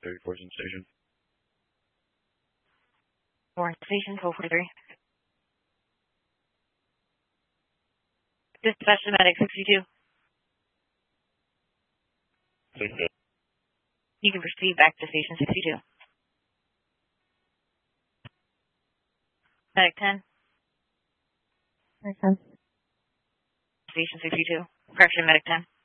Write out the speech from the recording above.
34's in station. 4 station, 1243. Dispatch to medic 62. You can proceed back to station 62. Medic 10. Medic 10. Station 62. Correction, medic 10.